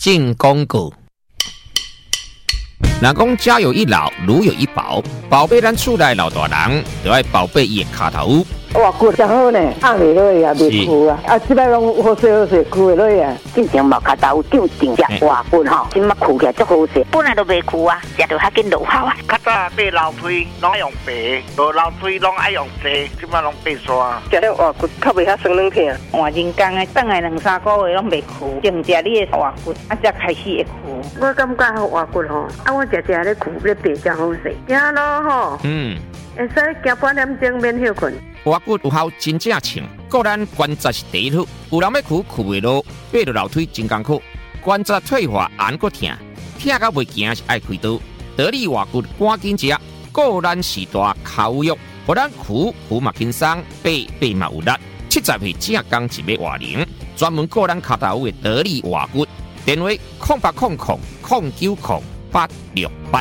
进广告。若讲家有一老，如有一宝，宝贝咱厝内老大人，就要宝贝伊的脚头。 哇，骨真好呢，压袂落啊，袂枯啊，即摆拢好势好势，枯袂落啊。 进前毛脚头长定只活骨吼，即马枯起来足好势，本来都袂枯啊，食到较紧落效啊。 较早爬楼梯拢爱用爬，无楼梯拢爱用坐，即马拢爬山。 食了活骨较袂遐酸软疼。 换人工的，等下2-3个月拢袂枯，净食你的活骨，才开始会枯。 我感觉活骨吼，我食咧枯咧爬真好势，行路吼，会使行半点钟免休困。 活骨有效真正称，个咱关节是第一处，有人要枯袂落，爬落楼梯真艰苦，关节退化按个疼，疼到袂行是爱开刀。得力活骨赶紧食，个咱时大口肉，互咱枯嘛轻松，爬嘛有力。70岁正刚一尾活龄，专门个咱脚头的得力活骨。电话0800090868。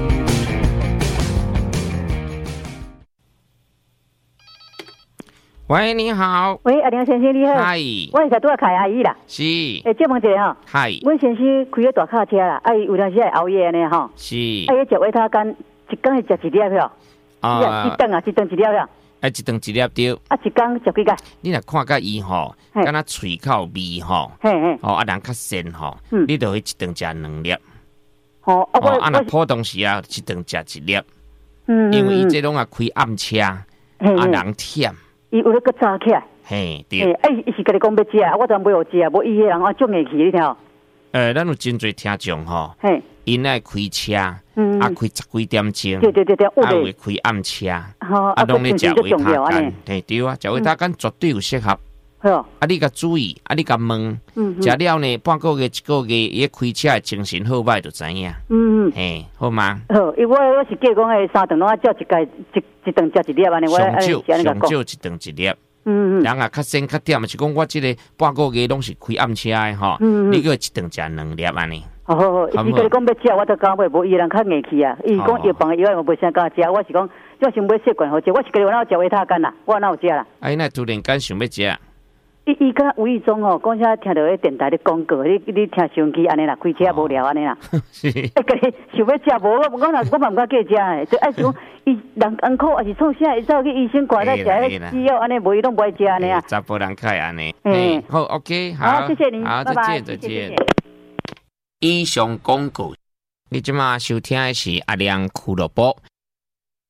喂，你好。 喂，阿梁先生你好。 嗨。 我是拄仔开阿姨啦。 是。 借问一下吼。 嗨。 阮先生开个大卡车啦，有当时会熬夜安尼吼。 是。 伊食维他干，一天会食一粒票。一顿一顿一粒票。 一顿一粒对。 一天食几盖？ 你若看甲伊吼，敢若喙口味吼，人较鲜吼，你就会一顿食2粒。若普通时啊，一顿食1粒。因为伊这拢啊开暗车，人忝。 伊有咧个早起来， 嘿，对。 伊是甲你讲要食，我当买互食，无伊迄人我足硬气，你听。 咱有真侪听众吼，因爱开车，开10几点钟，会开暗车，拢咧食维他干，对啊，食维他干绝对有适合。你甲注意，你甲问，食了呢，半个月、1个月，伊开车的精神好歹就知影。好吗？ 好，因为我是叫讲诶，3顿拢要照一顿食1粒安尼，我上少一顿1粒。人啊较先较点，是讲我即个半个月拢是开暗车的吼，你叫一顿食2粒安尼。 好，伊是甲你讲要食，我都讲买，无伊人较硬气啊。伊讲药房药我无啥敢食，我是讲我想买习惯好食，我是甲你哪有食维他干啦，我哪有食啦？ 那突然间想要食？ 伊敢无意中哦，讲啥听到迄电台咧广告，你听收音机安尼啦，开车无聊安尼啦。是。甲你想要食无？我嘛毋敢叫食诶，就爱讲伊人艰苦，还是创啥？伊走去医生看咧食迄西药安尼，无伊拢不爱食安尼啊。 查甫人开安尼。好 ，OK， 好，谢谢您， 好，再见，再见。以上广告，你即马收听的是阿亮俱乐部。